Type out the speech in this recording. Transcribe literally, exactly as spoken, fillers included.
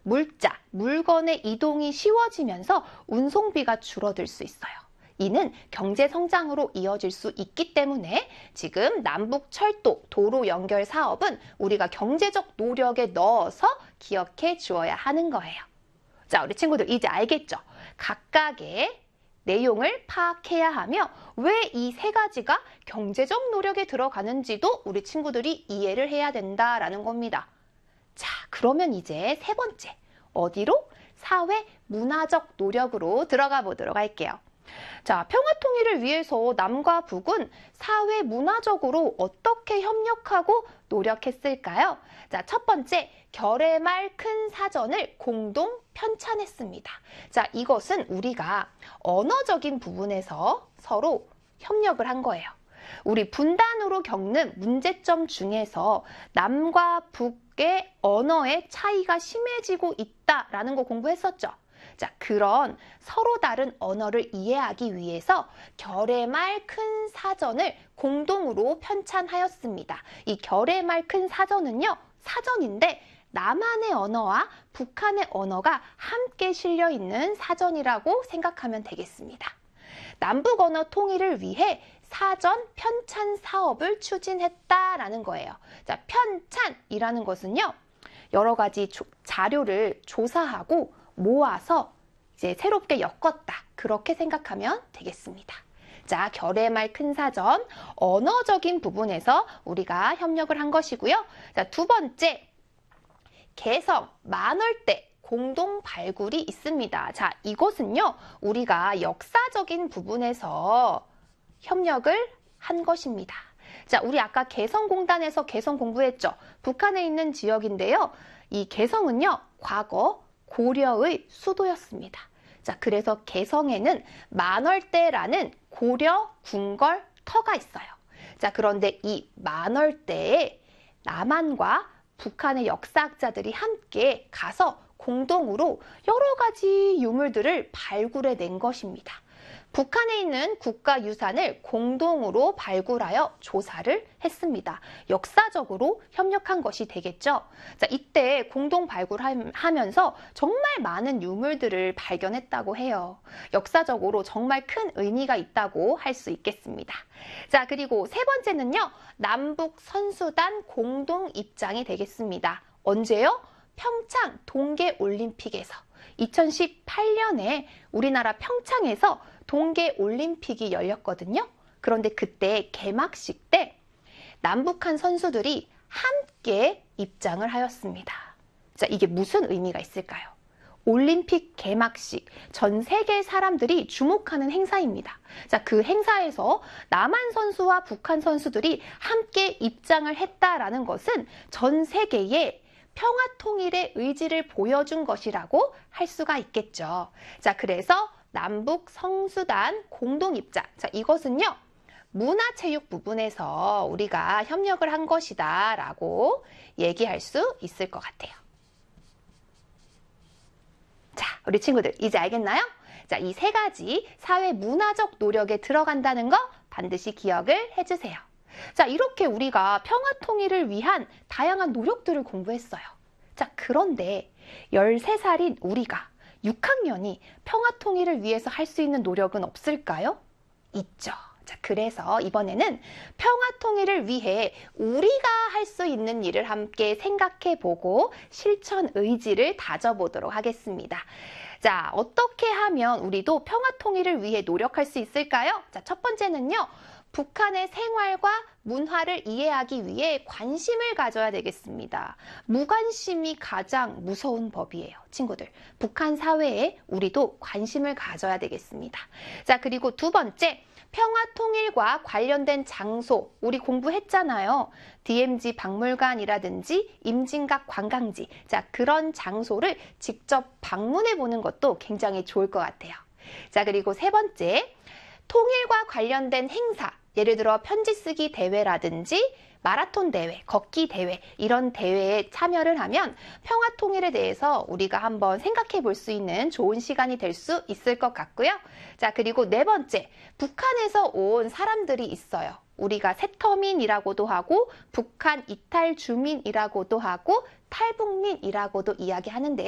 물자, 물건의 이동이 쉬워지면서 운송비가 줄어들 수 있어요. 이는 경제 성장으로 이어질 수 있기 때문에 지금 남북 철도, 도로 연결 사업은 우리가 경제적 노력에 넣어서 기억해 주어야 하는 거예요. 자, 우리 친구들 이제 알겠죠? 각각의 내용을 파악해야 하며 왜 이 세 가지가 경제적 노력에 들어가는지도 우리 친구들이 이해를 해야 된다라는 겁니다. 자, 그러면 이제 세 번째, 어디로? 사회 문화적 노력으로 들어가 보도록 할게요. 자, 평화통일을 위해서 남과 북은 사회 문화적으로 어떻게 협력하고 노력했을까요? 자, 첫 번째, 결의말 큰 사전을 공동 편찬했습니다. 자, 이것은 우리가 언어적인 부분에서 서로 협력을 한 거예요. 우리 분단으로 겪는 문제점 중에서 남과 북의 언어의 차이가 심해지고 있다라는 거 공부했었죠. 자, 그런 서로 다른 언어를 이해하기 위해서 결의말 큰 사전을 공동으로 편찬하였습니다. 이 결의말 큰 사전은요, 사전인데 남한의 언어와 북한의 언어가 함께 실려 있는 사전이라고 생각하면 되겠습니다. 남북 언어 통일을 위해 사전 편찬 사업을 추진했다라는 거예요. 자, 편찬이라는 것은요, 여러 가지 조, 자료를 조사하고 모아서 이제 새롭게 엮었다. 그렇게 생각하면 되겠습니다. 자, 결의말 큰 사전, 언어적인 부분에서 우리가 협력을 한 것이고요. 자, 두 번째, 개성, 만월대 공동 발굴이 있습니다. 자, 이것은요, 우리가 역사적인 부분에서 협력을 한 것입니다. 자, 우리 아까 개성공단에서 개성 공부했죠. 북한에 있는 지역인데요. 이 개성은요, 과거 고려의 수도였습니다. 자, 그래서 개성에는 만월대라는 고려 궁궐 터가 있어요. 자, 그런데 이 만월대에 남한과 북한의 역사학자들이 함께 가서 공동으로 여러 가지 유물들을 발굴해낸 것입니다. 북한에 있는 국가유산을 공동으로 발굴하여 조사를 했습니다. 역사적으로 협력한 것이 되겠죠. 자, 이때 공동 발굴하면서 정말 많은 유물들을 발견했다고 해요. 역사적으로 정말 큰 의미가 있다고 할 수 있겠습니다. 자, 그리고 세 번째는요, 남북 선수단 공동 입장이 되겠습니다. 언제요? 평창 동계올림픽에서 이천십팔 년에 우리나라 평창에서 동계올림픽이 열렸거든요. 그런데 그때 개막식 때 남북한 선수들이 함께 입장을 하였습니다. 자, 이게 무슨 의미가 있을까요? 올림픽 개막식, 전 세계 사람들이 주목하는 행사입니다. 자, 그 행사에서 남한 선수와 북한 선수들이 함께 입장을 했다라는 것은 전 세계에 평화 통일의 의지를 보여준 것이라고 할 수가 있겠죠. 자, 그래서 남북 선수단 공동 입장. 자, 이것은요, 문화체육 부분에서 우리가 협력을 한 것이다 라고 얘기할 수 있을 것 같아요. 자, 우리 친구들 이제 알겠나요? 자, 이 세 가지 사회 문화적 노력에 들어간다는 거 반드시 기억을 해주세요. 자, 이렇게 우리가 평화 통일을 위한 다양한 노력들을 공부했어요. 자, 그런데 열세 살인 우리가 육 학년이 평화 통일을 위해서 할 수 있는 노력은 없을까요? 있죠. 자, 그래서 이번에는 평화 통일을 위해 우리가 할 수 있는 일을 함께 생각해 보고 실천 의지를 다져보도록 하겠습니다. 자, 어떻게 하면 우리도 평화 통일을 위해 노력할 수 있을까요? 자, 첫 번째는요, 북한의 생활과 문화를 이해하기 위해 관심을 가져야 되겠습니다. 무관심이 가장 무서운 법이에요. 친구들, 북한 사회에 우리도 관심을 가져야 되겠습니다. 자, 그리고 두 번째, 평화통일과 관련된 장소, 우리 공부했잖아요. 디엠지 박물관이라든지 임진각 관광지, 자, 그런 장소를 직접 방문해 보는 것도 굉장히 좋을 것 같아요. 자, 그리고 세 번째, 통일과 관련된 행사, 예를 들어 편지 쓰기 대회라든지 마라톤 대회, 걷기 대회, 이런 대회에 참여를 하면 평화 통일에 대해서 우리가 한번 생각해 볼 수 있는 좋은 시간이 될 수 있을 것 같고요. 자, 그리고 네 번째, 북한에서 온 사람들이 있어요. 우리가 세터민이라고도 하고 북한 이탈 주민이라고도 하고 탈북민이라고도 이야기하는데요.